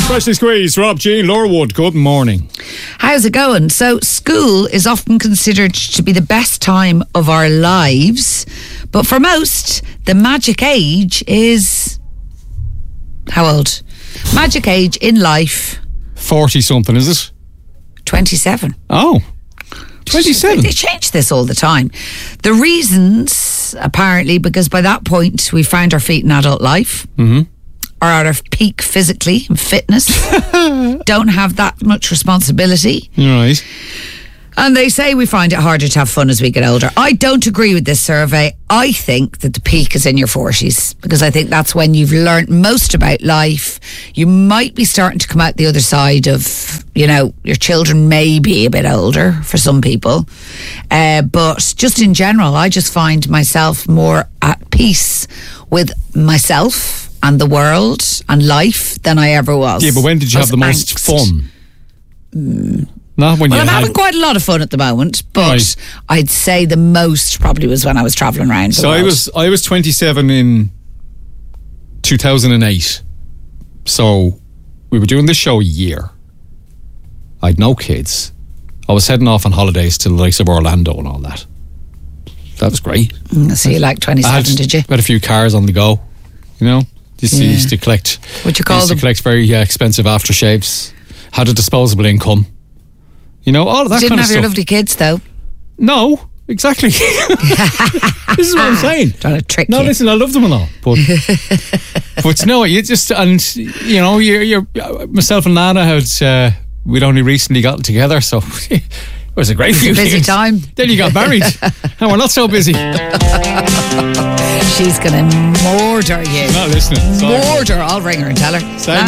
Freshly squeezed, Rob, Jean, Laura Wood, good morning. How's it going? So, school is often considered to be the best time of our lives, but for most, the magic age is... How old? Magic age in life... 40-something, is it? 27. Oh, 27. They change this all the time. The reasons, apparently, because by that point, we found our feet in adult life. Mm-hmm. Are at our peak physically and fitness, don't have that much responsibility. Right. And they say we find it harder to have fun as we get older. I don't agree with this survey. I think that the peak is in your 40s because I think that's when you've learnt most about life. You might be starting to come out the other side of, you know, your children may be a bit older for some people. But just in general, I just find myself more at peace with myself and the world and life than I ever was. Yeah, but when did you have the most fun? Not when I'm having quite a lot of fun at the moment, but right. I'd say the most probably was when I was travelling around the world. I was 27 in 2008. So we were doing this show a year. I'd no kids. I was heading off on holidays to the likes of Orlando and all that. That was great. So you like 27, did you? Had a few cars on the go, you know. Used to collect. What you call them? To collect very expensive aftershaves. Had a disposable income. You know, all of that kind of stuff. You didn't have your lovely kids, though. No, exactly. This is what I'm saying. Trying to trick you. No, listen, I love them and all, but no, you just and you know, you're myself and Lana had we'd only recently gotten together, so. It was a great few busy years. Time. Then you got married. And we're not so busy. She's going to murder you. Not listening. Sorry. Murder. I'll ring her and tell her.